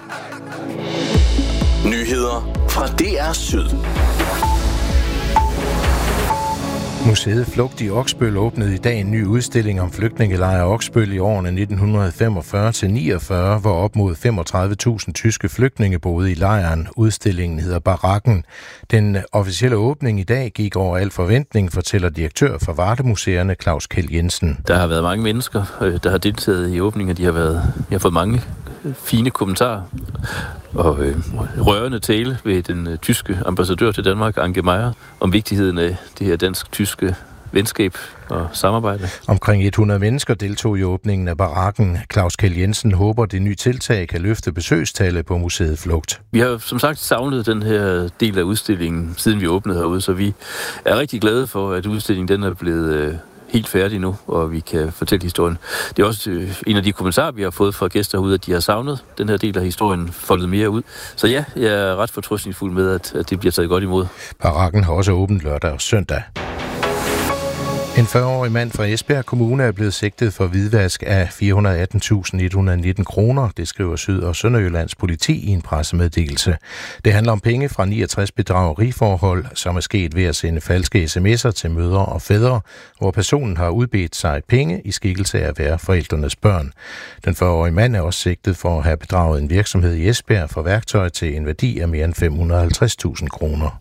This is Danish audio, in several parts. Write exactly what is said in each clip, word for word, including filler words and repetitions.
Nyheder fra D R Syd. Museet Flugt i Oksbøl åbnede i dag en ny udstilling om flygtningelejre Oksbøl i årene nitten femogfyrre til niogfyrre, hvor op mod femogtredive tusind tyske flygtninge boede i lejren. Udstillingen hedder Barakken. Den officielle åbning i dag gik over al forventning, fortæller direktør for Vardemuseerne Claus Kjeld Jensen. Der har været mange mennesker, der har deltaget i åbningen, og de har, været, de har fået mange fine kommentarer og øh, rørende tale ved den øh, tyske ambassadør til Danmark, Anke Meyer, om vigtigheden af det her dansk-tyske venskab og samarbejde. Omkring hundrede mennesker deltog i åbningen af Barakken. Claus Kjeld Jensen håber, at det nye tiltag kan løfte besøgstallet på Museet Flugt. Vi har som sagt savnet den her del af udstillingen, siden vi åbnede herude, så vi er rigtig glade for, at udstillingen den er blevet øh, helt færdig nu, og vi kan fortælle historien. Det er også øh, en af de kommentarer, vi har fået fra gæster herude, at de har savnet den her del af historien foldet mere ud. Så ja, jeg er ret fortrøstningsfuld med, at, at det bliver taget godt imod. Barakken har også åbent lørdag og søndag. En fyrre-årig mand fra Esbjerg Kommune er blevet sigtet for hvidvask af fire hundrede og atten tusind et hundrede og nitten kroner. Det skriver Syd- og Sønderjyllands politi i en pressemeddelelse. Det handler om penge fra niogtres bedrageriforhold, som er sket ved at sende falske sms'er til mødre og fædre, hvor personen har udbedt sig penge i skikkelse af at være forældrenes børn. Den fyrre-årige mand er også sigtet for at have bedraget en virksomhed i Esbjerg for værktøj til en værdi af mere end fem hundrede og halvtreds tusind kroner.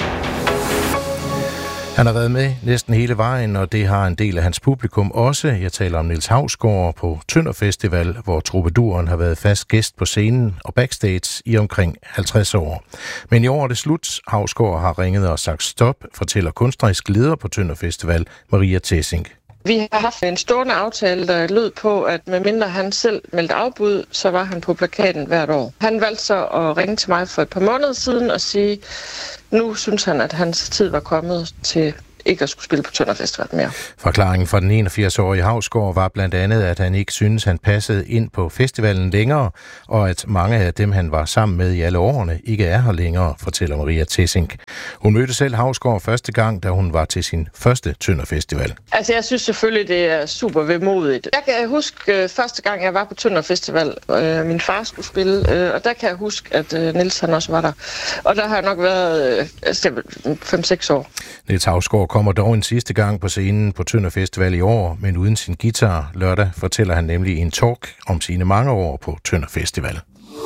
Han har været med næsten hele vejen, og det har en del af hans publikum også. Jeg taler om Niels Hausgaard på Tønder Festival, hvor troubaduren har været fast gæst på scenen og backstage i omkring halvtreds år. Men i år er det slut. Hausgaard har ringet og sagt stop, fortæller kunstnerisk leder på Tønder Festival, Maria Tessink. Vi har haft en stående aftale, der lød på, at medmindre han selv meldte afbud, så var han på plakaten hvert år. Han valgte så at ringe til mig for et par måneder siden og sige, nu synes han, at hans tid var kommet til ikke at skulle spille på Tønder Festival mere. Forklaringen fra den enogfirs-årige Hausgaard var blandt andet, at han ikke synes, han passede ind på festivalen længere, og at mange af dem, han var sammen med i alle årene, ikke er her længere, fortæller Maria Tessink. Hun mødte selv Hausgaard første gang, da hun var til sin første Tønder Festival. Altså, jeg synes selvfølgelig, det er super vemodigt. Jeg kan huske uh, første gang, jeg var på Tønder Festival, uh, min far skulle spille, uh, og der kan jeg huske, at uh, Niels han også var der. Og der har jeg nok været uh, fem seks år. Niels Hausgaard kommer dog en sidste gang på scenen på Tønder Festival i år, men uden sin guitar. Lørdag fortæller han nemlig en talk om sine mange år på Tønder Festival.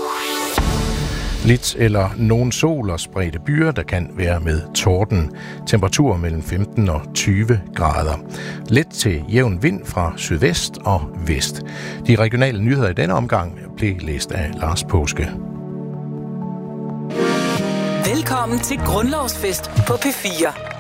Lidt eller nogen sol og spredte byer, der kan være med torden. Temperatur mellem femten og tyve grader. Let til jævn vind fra sydvest og vest. De regionale nyheder i denne omgang blev læst af Lars Påske. Velkommen til Grundlovsfest på P fire.